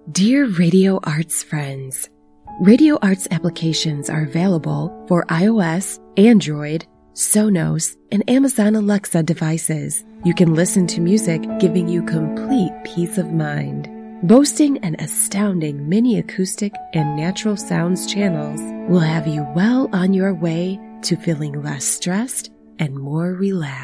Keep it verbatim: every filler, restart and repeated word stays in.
Dear Radio Arts friends, Radio Arts applications are available for iOS, Android, Sonos, and Amazon Alexa devices. You can listen to music giving you complete peace of mind. Boasting an astounding mini acoustic and natural sounds channels will have you well on your way to feeling less stressed and more relaxed.